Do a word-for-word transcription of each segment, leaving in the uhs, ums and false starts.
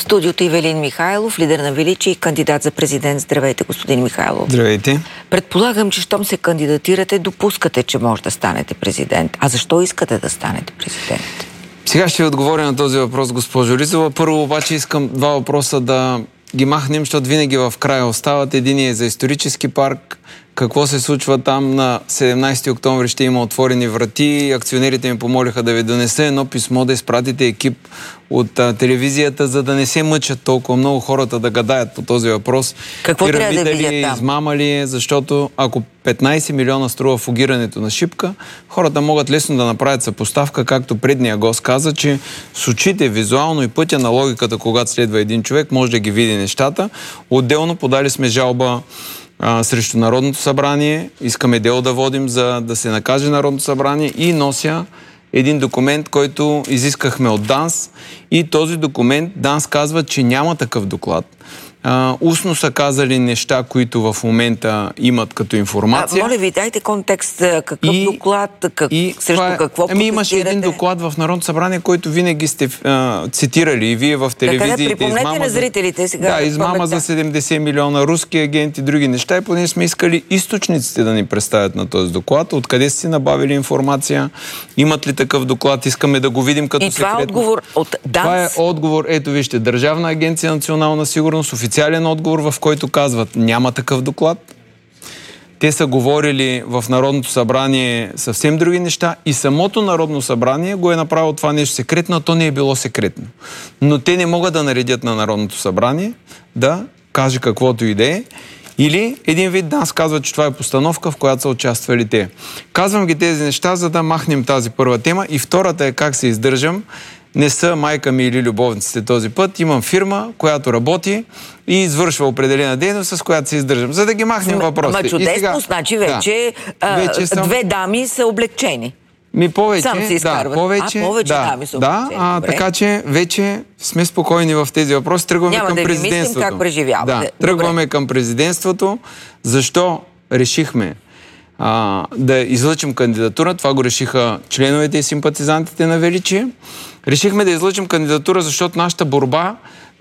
студиото Ивелин Михайлов, лидер на Величие и кандидат за президент. Здравейте, господин Михайлов. Здравейте. Предполагам, че щом се кандидатирате, допускате, че може да станете президент. А защо искате да станете президент? Сега ще ви отговоря на този въпрос, госпожо Ризова. Първо обаче искам два въпроса да ги махнем, защото винаги в края остават. Един е за исторически парк. Какво се случва там? На седемнайсети октомври ще има отворени врати. Акционерите ми помолиха да ви донеса едно писмо, да изпратите екип от а, телевизията, за да не се мъчат толкова много хората да гадаят по този въпрос. Какво трябва да видят ли, там? Измама ли е? Защото ако петнайсет милиона струва фугирането на шипка, хората могат лесно да направят съпоставка, както предния гост каза, че с очите, визуално и пътя на логиката, когато следва един човек, може да ги види нещата. Отделно подали сме жалба А, срещу Народното събрание. Искаме дело да водим, за да се накаже Народното събрание, и нося един документ, който изискахме от ДАНС, и този документ ДАНС казва, че няма такъв доклад. А, устно са казали неща, които в момента имат като информация. А, моля ви, дайте контекст. Какъв и, доклад, как, и срещу е, какво ами имаше един доклад в Народното събрание, който винаги сте а, цитирали и вие в телевизиите. Да, припомнете измама на зрителите сега. Да, измама паметта. За седемдесет милиона, руски агенти, други неща, и поне сме искали източниците да ни представят на този доклад. Откъде сте набавили информация? Имат ли такъв доклад? Искаме да го видим като и секретно. Това е отговор от ДАНС? Това е отговор, ето вижте, Държавна агенция национална сигурност, официален отговор, в който казват, няма такъв доклад. Те са говорили в Народното събрание съвсем други неща и самото Народно събрание го е направило това нещо секретно, а то не е било секретно. Но те не могат да наредят на Народното събрание да каже каквото и да е. Или един вид ДАНС казва, че това е постановка, в която са участвали те. Казвам ги тези неща, за да махнем тази първа тема. И втората е как се издържам. Не са майка ми или любовниците този път. Имам фирма, която работи и извършва определена дейност, с която се издържам. За да ги махнем въпросите. Ама чудесно, сега, значи вече, да, а, вече съм... две дами са облегчени. Ми повече, Сам се да, повече, а, повече да, дами са да, а, така че вече сме спокойни в тези въпроси. Тръгваме Няма към да президентството. Няма да ви мислим как преживявате. Да, тръгваме към президентството. Защо решихме а, да излъчим кандидатура? Това го решиха членовете и симпатизантите на Величие. Решихме да излъчим кандидатура, защото нашата борба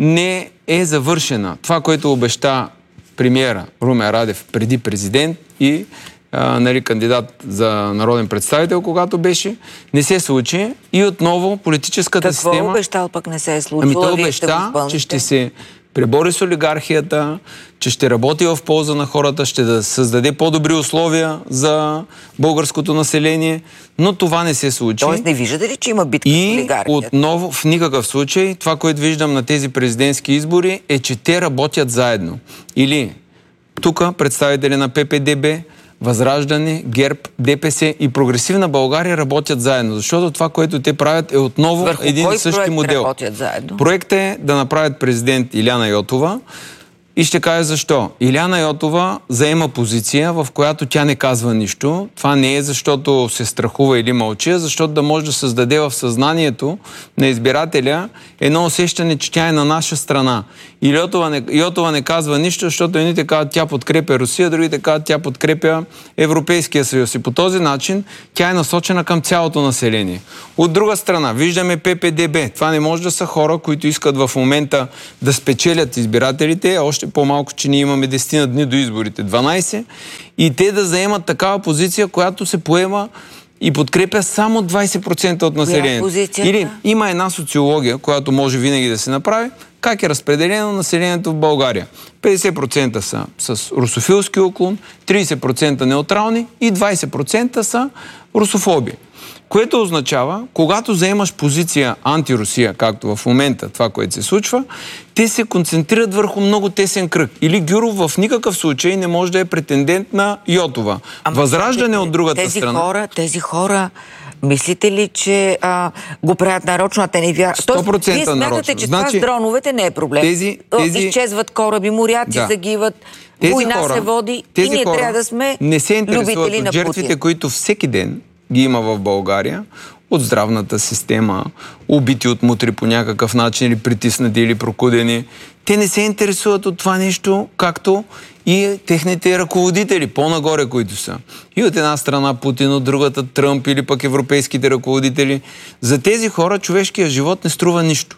не е завършена. Това, което обеща премиера Румен Радев преди президент и а, нали, кандидат за народен представител, когато беше, не се случи. И отново политическата Какво система... Какво обещал, пък не се е случило? Ами той обеща, че ще се пребори с олигархията, че ще работи в полза на хората, ще да създаде по-добри условия за българското население, но това не се случи. Тоест не виждате ли, че има битка и с олигархията? И отново, в никакъв случай, това, което виждам на тези президентски избори, е, че те работят заедно. Или тук представители на П П Д Б, Възраждане, ГЕРБ, Д П С и Прогресивна България работят заедно. Защото това, което те правят, е отново Върху един и същи модел. Работят заедно? Проектът е да направят президент Илияна Йотова. И ще кажа защо. Илияна Йотова заема позиция, в която тя не казва нищо. Това не е защото се страхува или мълчи, а защото да може да създаде в съзнанието на избирателя едно усещане, че тя е на наша страна. И Йотова не, Йотова не казва нищо, защото едните казват, тя подкрепя Русия, другите казват, тя подкрепя Европейския съюз. И по този начин тя е насочена към цялото население. От друга страна, виждаме П П Д Б. Това не може да са хора, които искат в момента да спечелят избирателите, още по-малко, че ние имаме десет дни до изборите, дванайсет, и те да заемат такава позиция, която се поема и подкрепя само двайсет процента от населението. Или има една социология, която може винаги да се направи, как е разпределено населението в България. петдесет процента са с русофилски уклон, трийсет процента неутрални и двайсет процента са русофоби. Което означава, когато заемаш позиция антирусия, както в момента това, което се случва, те се концентрират върху много тесен кръг. Или Гюров в никакъв случай не може да е претендент на Йотова. Ама, Възраждане от другата тези страна... Хора, тези хора, мислите ли, че а, го правят нарочно, а те не вярват? сто процента Вие смятате, нарочно. че Значи, това с дроновете не е проблем. Тези, тези... Изчезват кораби, моряци да. загиват, тези война хора, се води тези и ние хора трябва да сме не се интересуват любители на от жертвите, Путин. които всеки ден ги има в България, от здравната система, убити от мутри по някакъв начин, или притиснати, или прокудени. Те не се интересуват от това нещо, както и техните ръководители, по-нагоре, които са. И от една страна Путин, от другата Тръмп или пък европейските ръководители. За тези хора човешкият живот не струва нищо.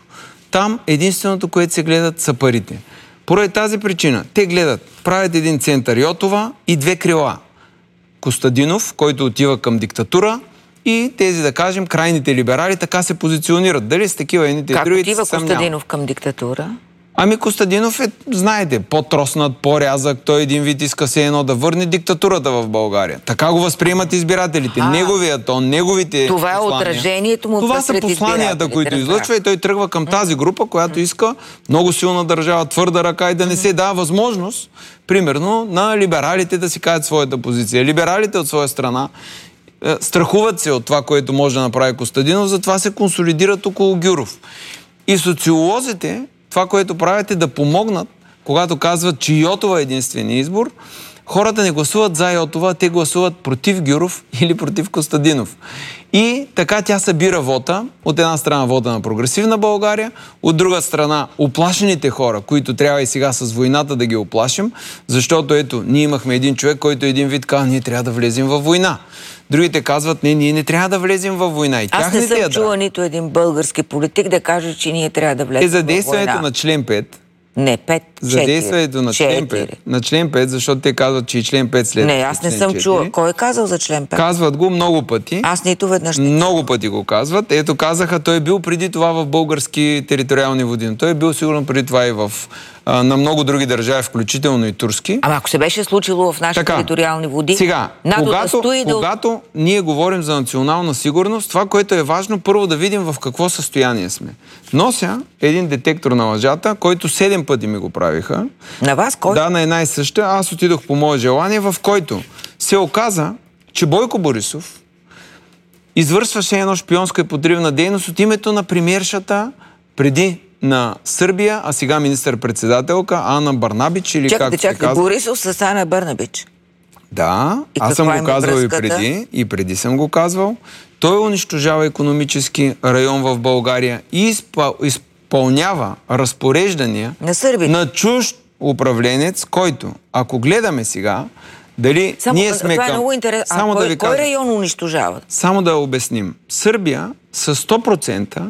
Там единственото, което се гледат, са парите. Поради тази причина, те гледат, правят един център Йотова и две крила. Костадинов, който отива към диктатура, и тези, да кажем, крайните либерали така се позиционират. Дали с такива едните как и другите? Как отива Костадинов към диктатура? Ами Костадинов е, знаете, по-троснат, по-рязък. Той един вид иска се едно да върне диктатурата в България. Така го възприемат избирателите. А, неговия тон, неговите това е послания. Отражението му. Това са посланията, които излъчва, и той тръгва към тази група, която иска много силна държава, твърда ръка и да не се дава възможност, примерно, на либералите да си кажат своята позиция. Либералите от своя страна страхуват се от това, което може да направи Костадинов, затова се консолидират около Гюров. И социолозите, това, което правят, е да помогнат, когато казват, че Йотова е единствения избор, хората не гласуват за Йотова, те гласуват против Гюров или против Костадинов. И така тя събира вота, от една страна вота на прогресивна България, от друга страна уплашените хора, които трябва и сега с войната да ги оплашим, защото ето, ние имахме един човек, който един вид казва, ние трябва да влезем във война. Другите казват, не, ние не трябва да влезем във война. И аз не съм ядра. чула нито един български политик да каже, че ние трябва да влезем е, за действието във война. на член пет. Не, пет, За действието на член пет. На член пет, защото те казват, че и член пет след. Не, аз не съм чула. Кой е казал за член пет? Казват го много пъти. Аз нито веднъж не Много пъти го казват. Ето казаха, той е бил преди това в български териториални води. Той е бил сигурно преди това и в а, на много други държави, включително и турски. Ама ако се беше случило в нашите териториални води, сега, когато, да когато да... ние говорим за национална сигурност, това, което е важно, първо да видим в какво състояние сме. Нося един детектор на лъжата, който седем пъти ми го правиха. На вас кой? Да, на една и съща. Аз отидох по мое желание, в който се оказа, че Бойко Борисов извършваше едно шпионска и подривна дейност от името на премиершата преди на Сърбия, а сега министър-председателка Ана Барнабич или чакайте, как се чакайте, казва. Борисов с Ана Барнабич. Да, и аз съм го казвал връзката? и преди, и преди съм го казвал. Той унищожава икономически район в България и изпъл... изпълнява разпореждания на сърбите, на чужд управленец, който, ако гледаме сега, дали само, ние сме това към... е много интересно. Само а да кой, ви кой кажа... район унищожават? Само да обясним. Сърбия са сто процента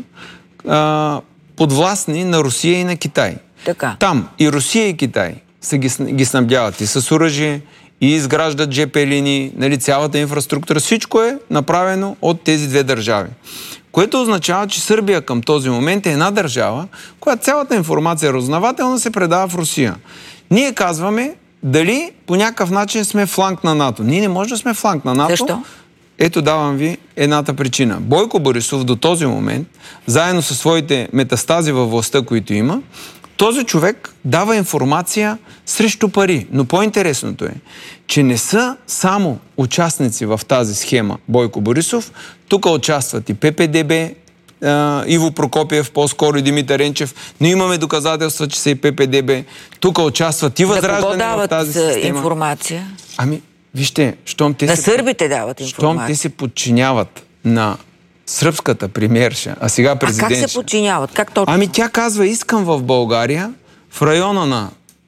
а, подвластни на Русия и на Китай. Така. Там и Русия и Китай са ги, ги снабдяват и с оръжие, и изграждат дже пе линии, нали, цялата инфраструктура. Всичко е направено от тези две държави. Което означава, че Сърбия към този момент е една държава, която цялата информация разузнавателна се предава в Русия. Ние казваме дали по някакъв начин сме фланг на НАТО. Ние не можем да сме фланг на НАТО. Защо? Ето давам ви едната причина. Бойко Борисов до този момент, заедно със своите метастази във властта, които има, този човек дава информация срещу пари. Но по-интересното е, че не са само участници в тази схема Бойко Борисов. Тук участват и пе пе де бе, Иво Прокопиев, по-скоро и Димитър Енчев, но имаме доказателства, че са и пе пе де бе. Тук участват и Възраждане в тази система. Информация? Ами, вижте, щом те на се... сърбите дават информация. Щом те се подчиняват на сръбската премиерша, а сега президентша. А как се подчиняват? Как точно? Ами тя казва, искам в България, в района на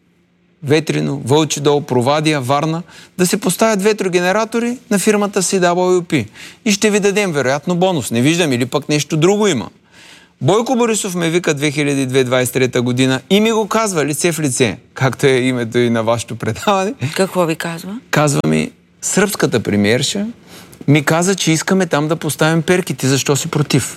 Ветрино, Вълчи дол, Провадия, Варна, да се поставят ветрогенератори на фирмата си дабъл ю пи. И ще ви дадем вероятно бонус. Не виждам, или пък нещо друго има. Бойко Борисов ме вика две хиляди двадесет и трета година и ми го казва лице в лице, както е името и на вашето предаване. Какво ви казва? Казва ми, сръбската премиерша ми каза, че искаме там да поставим перките, защо си против.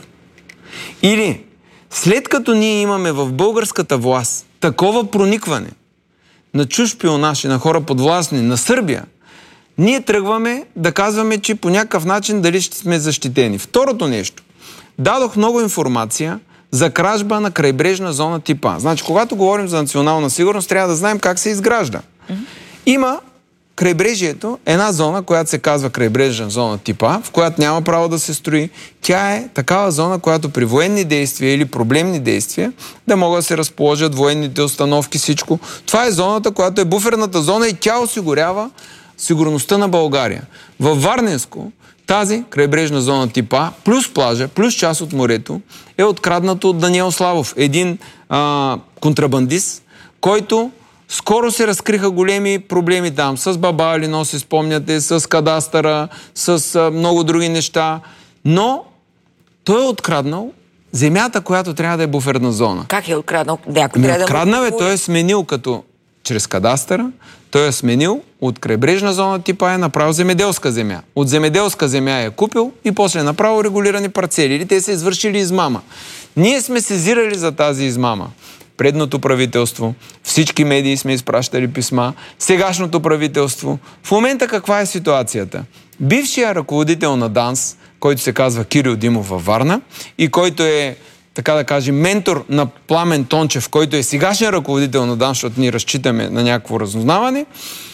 Или, след като ние имаме в българската власт такова проникване на чужд шпионаж и на хора подвластни на Сърбия, ние тръгваме да казваме, че по някакъв начин дали ще сме защитени. Второто нещо. Дадох много информация за кражба на крайбрежна зона типа. Значи, когато говорим за национална сигурност, трябва да знаем как се изгражда. Mm-hmm. Има крайбрежието, една зона, която се казва крайбрежна зона типа, в която няма право да се строи. Тя е такава зона, която при военни действия или проблемни действия да могат да се разположат военните установки, всичко. Това е зоната, която е буферната зона и тя осигурява сигурността на България. Във Варненско тази крайбрежна зона типа, плюс плажа, плюс част от морето, е откраднато от Даниел Славов. Един а, контрабандист, който скоро се разкриха големи проблеми там. С Баба Алино, си спомняте, с кадастъра, с а, много други неща. Но той е откраднал земята, която трябва да е буферна зона. Как е откраднал? Някой Не трябва откраднал да е, той е сменил като чрез кадастъра, той е сменил от крайбрежна зона типа е направил земеделска земя. От земеделска земя е купил и после е направил регулирани парцели. Или те са извършили измама. Ние сме сезирали за тази измама. Предното правителство, всички медии сме изпращали писма, сегашното правителство. В момента каква е ситуацията? Бившия ръководител на ДАНС, който се казва Кирил Димов във Варна и който е, така да кажем, ментор на Пламен Тончев, който е сегашен ръководител на ДАНС, защото ние разчитаме на някакво разузнаване,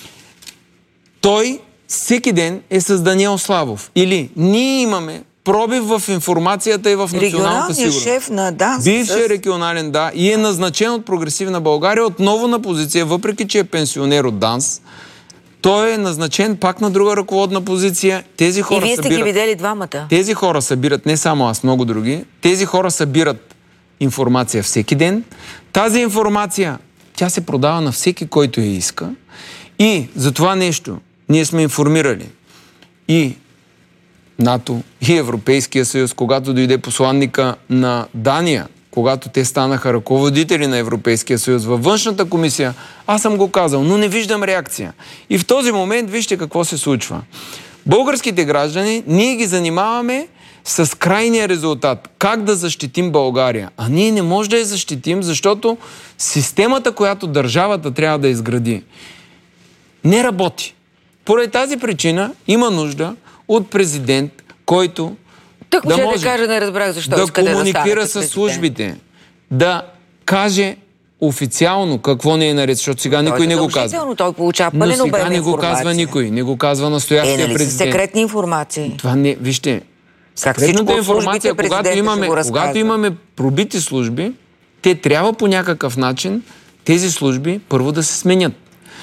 той всеки ден е с Даниел Славов. Или ние имаме пробив в информацията и в националната сигурност. Шеф на ДАНС. Бившия регионален, да, и е назначен от Прогресивна България отново на позиция, въпреки че е пенсионер от ДАНС. Той е назначен пак на друга ръководна позиция. Тези хора и вие сте събират, ги видели двамата. Тези хора събират, не само аз, много други, тези хора събират информация всеки ден. Тази информация, тя се продава на всеки, който я иска. И за това нещо ние сме информирали и НАТО, и Европейския съюз, когато дойде посланника на Дания, когато те станаха ръководители на Европейския съюз във външната комисия, аз съм го казал, но не виждам реакция. И в този момент вижте какво се случва. Българските граждани, ние ги занимаваме с крайния резултат. Как да защитим България? А ние не може да я защитим, защото системата, която държавата трябва да изгради, не работи. Поради тази причина има нужда от президент, който Так да може може да кажа, не разбрах защо да искате комуникира да с службите, да каже официално какво не е наред, защото сега никой не го казва. Той получава Но пълен сега обем не го казва никой, не го казва настоящия е, нали президент. са секретни информации? Това не, вижте, секретната информация, когато имаме, когато имаме пробити служби, те трябва по някакъв начин тези служби първо да се сменят.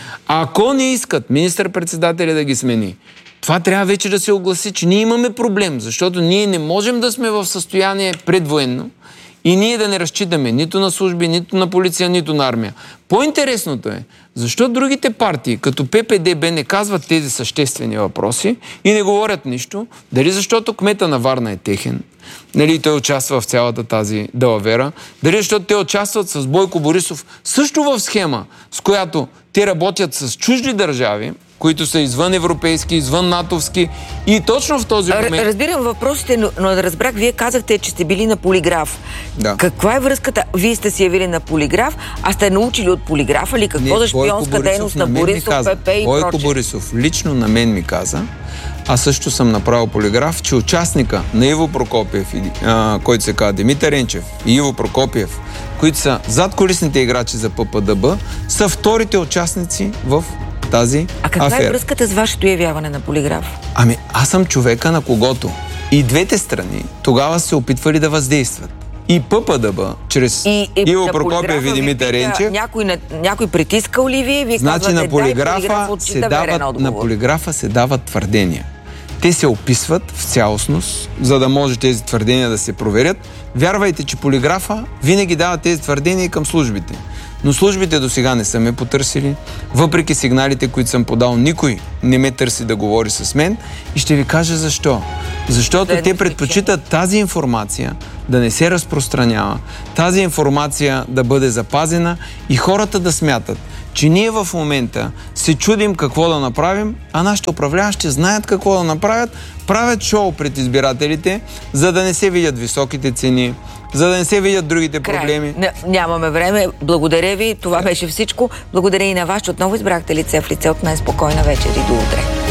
А ако не искат министър-председателя да ги смени, това трябва вече да се огласи, че ние имаме проблем, защото ние не можем да сме в състояние предвоенно и ние да не разчитаме нито на служби, нито на полиция, нито на армия. По-интересното е, защо другите партии, като П П Д Б, не казват тези съществени въпроси и не говорят нищо? Дали защото кмета на Варна е техен? Нали, той участва в цялата тази далавера? Дали защото те участват с Бойко Борисов също в схема, с която те работят с чужди държави, които са извън европейски, извън натовски и точно в този момент... Разбирам въпросите, но, но да разбрах, вие казахте, че сте били на полиграф. Да. Каква е връзката? Вие сте си явили на полиграф, а сте научили от полиграфа ли какво за шпионска дейност на Борисов, П П и Бойко прочее? Борисов лично на мен ми каза, аз също съм направил полиграф, че участника на Иво Прокопиев, а, който се казва Димитър Енчев и Иво Прокопиев, които са задкулисните играчи за П П Д Б, са вторите участници в тази А каква афера. е връзката с вашето явяване на полиграф? Ами, аз съм човека, на когото и двете страни тогава се опитвали да въздействат. И П П Д Б, чрез И, и Иво на Прокопиев и Димитър Енчев. Някой, някой притискал ли ви? Вие Значи казвате, на полиграфа, дай, полиграф се дават, на полиграфа се дават твърдения. Те се описват в цялостност, за да може тези твърдения да се проверят. Вярвайте, че полиграфа винаги дава тези твърдения и към службите. Но службите до сега не са ме потърсили. Въпреки сигналите, които съм подал, никой не ме търси да говори с мен. И ще ви кажа защо. Защото те предпочитат тази информация да не се разпространява, тази информация да бъде запазена и хората да смятат, че ние в момента се чудим какво да направим, а нашите управляващи знаят какво да направят, правят шоу пред избирателите, за да не се видят високите цени, за да не се видят другите проблеми. Край. Нямаме време. Благодаря ви. Това беше всичко. Благодаря и на вас, че отново избрахте лице в лице от най-спокойна вечер и до утре.